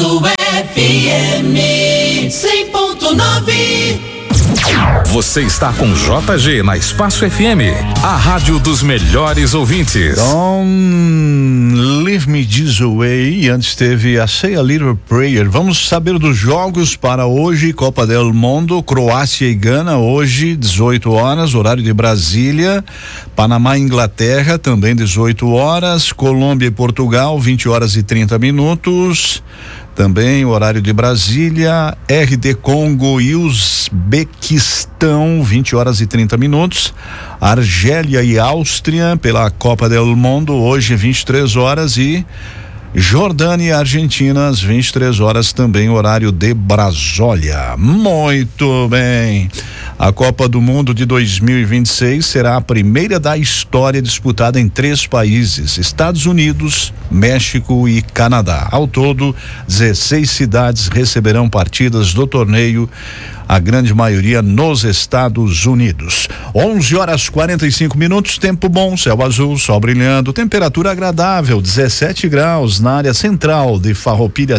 Paraguaçu FM 100.9. Você está com JG na Espaço FM, a rádio dos melhores ouvintes. Don't Leave Me This Way. Antes teve a Say a Little Prayer. Vamos saber dos jogos para hoje. Copa del Mundo, Croácia e Gana, hoje 18 horas, horário de Brasília. Panamá e Inglaterra, também 18 horas. Colômbia e Portugal, 20 horas e 30 minutos. Também horário de Brasília. RD Congo e Uzbequistão, 20 horas e 30 minutos. Argélia e Áustria pela Copa del Mundo, hoje 23 horas. E Jordânia e Argentina às 23 horas, também horário de Brasília. Muito bem. A Copa do Mundo de 2026 será a primeira da história disputada em 3 países: Estados Unidos, México e Canadá. Ao todo, 16 cidades receberão partidas do torneio, a grande maioria nos Estados Unidos. 11 horas 45 minutos, tempo bom, céu azul, sol brilhando, temperatura agradável, 17 graus na área central de Farroupilha.